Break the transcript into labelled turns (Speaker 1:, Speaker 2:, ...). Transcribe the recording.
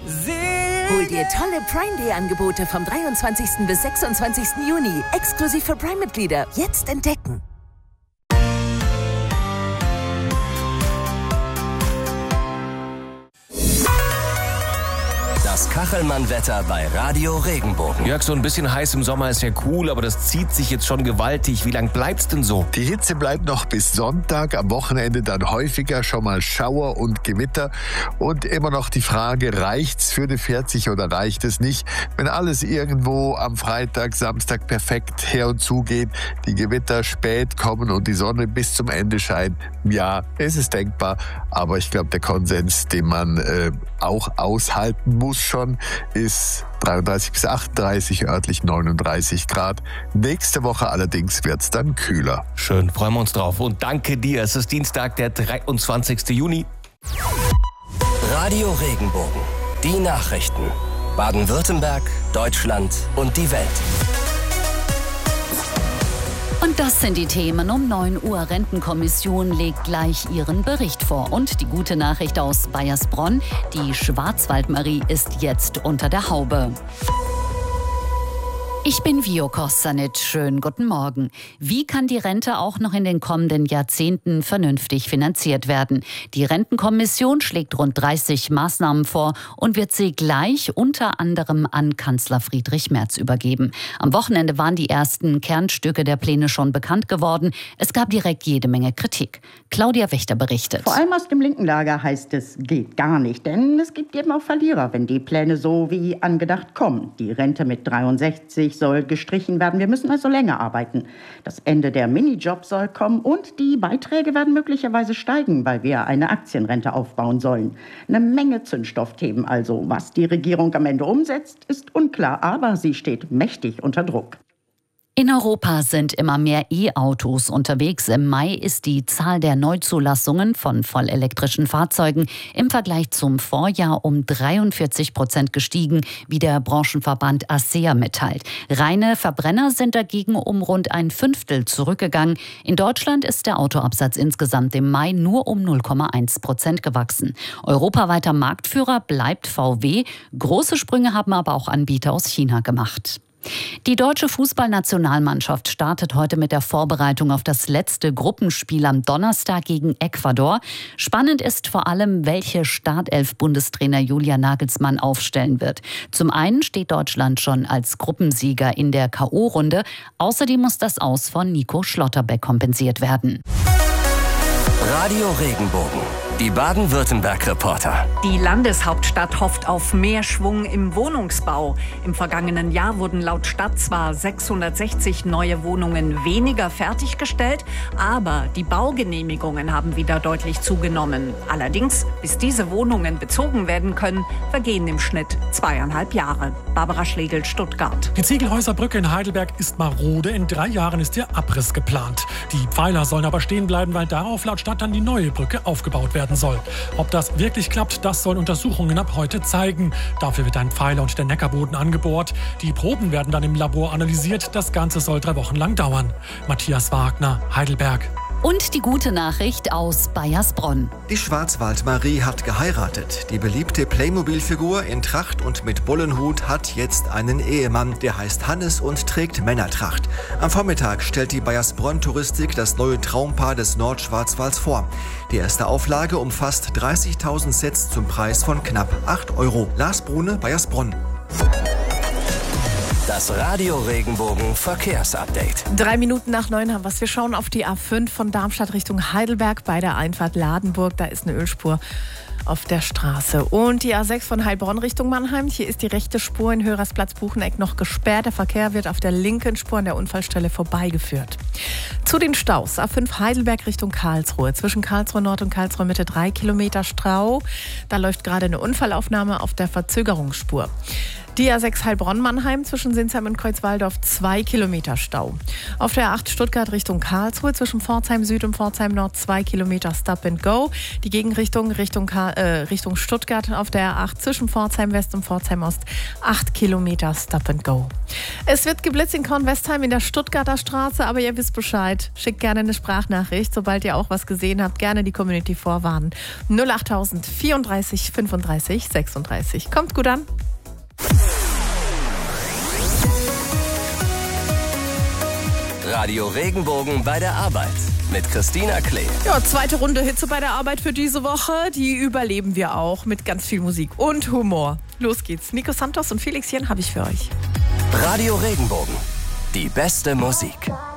Speaker 1: Hol dir tolle Prime Day Angebote vom 23. bis 26. Juni. Exklusiv für Prime-Mitglieder. Jetzt entdecken.
Speaker 2: Das Kachelmann-Wetter bei Radio Regenbogen.
Speaker 3: Jörg, so ein bisschen heiß im Sommer ist ja cool, aber das zieht sich jetzt schon gewaltig. Wie lang bleibt's denn so?
Speaker 4: Die Hitze bleibt noch bis Sonntag, am Wochenende dann häufiger schon mal Schauer und Gewitter. Und immer noch die Frage, reicht's für eine 40 oder reicht es nicht? Wenn alles irgendwo am Freitag, Samstag perfekt her und zu geht, die Gewitter spät kommen und die Sonne bis zum Ende scheint, ja, es ist denkbar. Aber ich glaube, der Konsens, den man auch aushalten muss schon, ist 33 bis 38, örtlich 39 Grad. Nächste Woche allerdings wird's dann kühler.
Speaker 3: Schön, freuen wir uns drauf. Und danke dir. Es ist Dienstag, der 23. Juni.
Speaker 2: Radio Regenbogen. Die Nachrichten. Baden-Württemberg, Deutschland und die Welt.
Speaker 5: Und das sind die Themen um 9 Uhr. Rentenkommission legt gleich ihren Bericht vor. Und die gute Nachricht aus Baiersbronn: Die Schwarzwaldmarie ist jetzt unter der Haube. Ich bin Vio Kossanit. Schönen guten Morgen. Wie kann die Rente auch noch in den kommenden Jahrzehnten vernünftig finanziert werden? Die Rentenkommission schlägt rund 30 Maßnahmen vor und wird sie gleich unter anderem an Kanzler Friedrich Merz übergeben. Am Wochenende waren die ersten Kernstücke der Pläne schon bekannt geworden. Es gab direkt jede Menge Kritik. Claudia Wächter berichtet.
Speaker 6: Vor allem aus dem linken Lager heißt es, geht gar nicht. Denn es gibt eben auch Verlierer, wenn die Pläne so wie angedacht kommen. Die Rente mit 63 soll gestrichen werden. Wir müssen also länger arbeiten. Das Ende der Minijobs soll kommen und die Beiträge werden möglicherweise steigen, weil wir eine Aktienrente aufbauen sollen. Eine Menge Zündstoffthemen also. Was die Regierung am Ende umsetzt, ist unklar, aber sie steht mächtig unter Druck.
Speaker 5: In Europa sind immer mehr E-Autos unterwegs. Im Mai ist die Zahl der Neuzulassungen von vollelektrischen Fahrzeugen im Vergleich zum Vorjahr um 43% gestiegen, wie der Branchenverband ACEA mitteilt. Reine Verbrenner sind dagegen um rund ein Fünftel zurückgegangen. In Deutschland ist der Autoabsatz insgesamt im Mai nur um 0,1% gewachsen. Europaweiter Marktführer bleibt VW. Große Sprünge haben aber auch Anbieter aus China gemacht. Die deutsche Fußballnationalmannschaft startet heute mit der Vorbereitung auf das letzte Gruppenspiel am Donnerstag gegen Ecuador. Spannend ist vor allem, welche Startelf-Bundestrainer Julian Nagelsmann aufstellen wird. Zum einen steht Deutschland schon als Gruppensieger in der K.O.-Runde. Außerdem muss das Aus von Nico Schlotterbeck kompensiert werden.
Speaker 2: Radio Regenbogen. Die Baden-Württemberg-Reporter.
Speaker 7: Die Landeshauptstadt hofft auf mehr Schwung im Wohnungsbau. Im vergangenen Jahr wurden laut Stadt zwar 660 neue Wohnungen weniger fertiggestellt, aber die Baugenehmigungen haben wieder deutlich zugenommen. Allerdings, bis diese Wohnungen bezogen werden können, vergehen im Schnitt 2,5 Jahre. Barbara Schlegel, Stuttgart.
Speaker 8: Die Ziegelhäuserbrücke in Heidelberg ist marode. In 3 Jahren ist ihr Abriss geplant. Die Pfeiler sollen aber stehen bleiben, weil darauf laut Stadt dann die neue Brücke aufgebaut werden soll. Ob das wirklich klappt, das sollen Untersuchungen ab heute zeigen. Dafür wird ein Pfeiler und der Neckarboden angebohrt. Die Proben werden dann im Labor analysiert. Das Ganze soll 3 Wochen lang dauern. Matthias Wagner, Heidelberg.
Speaker 5: Und die gute Nachricht aus Baiersbronn.
Speaker 9: Die Schwarzwaldmarie hat geheiratet. Die beliebte Playmobil-Figur in Tracht und mit Bullenhut hat jetzt einen Ehemann. Der heißt Hannes und trägt Männertracht. Am Vormittag stellt die Baiersbronn-Touristik das neue Traumpaar des Nordschwarzwalds vor. Die erste Auflage umfasst 30.000 Sets zum Preis von knapp 8 €. Lars Brune, Baiersbronn.
Speaker 2: Das Radio Regenbogen Verkehrsupdate.
Speaker 10: 3 Minuten nach 9 haben wir es. Wir schauen auf die A5 von Darmstadt Richtung Heidelberg bei der Einfahrt Ladenburg. Da ist eine Ölspur auf der Straße. Und die A6 von Heilbronn Richtung Mannheim. Hier ist die rechte Spur in Hörersplatz-Bucheneck noch gesperrt. Der Verkehr wird auf der linken Spur an der Unfallstelle vorbeigeführt. Zu den Staus. A5 Heidelberg Richtung Karlsruhe. Zwischen Karlsruhe Nord und Karlsruhe Mitte 3 Kilometer Stau. Da läuft gerade eine Unfallaufnahme auf der Verzögerungsspur. Die A6 Heilbronn-Mannheim zwischen Sinsheim und Kreuzwaldorf 2 Kilometer Stau. Auf der A8 Stuttgart Richtung Karlsruhe zwischen Pforzheim Süd und Pforzheim Nord 2 Kilometer Stop and Go. Die Gegenrichtung Richtung Stuttgart auf der A8 zwischen Pforzheim West und Pforzheim Ost 8 Kilometer Stop and Go. Es wird geblitzt in Kornwestheim in der Stuttgarter Straße, aber ihr wisst Bescheid. Schickt gerne eine Sprachnachricht, sobald ihr auch was gesehen habt. Gerne die Community vorwarnen. 08000 34 35 36. Kommt gut an.
Speaker 2: Radio Regenbogen bei der Arbeit mit Christina Klee.
Speaker 10: Ja, zweite Runde Hitze bei der Arbeit für diese Woche. Die überleben wir auch mit ganz viel Musik und Humor. Los geht's. Nico Santos und Felix Jen habe ich für euch.
Speaker 2: Radio Regenbogen. Die beste Musik.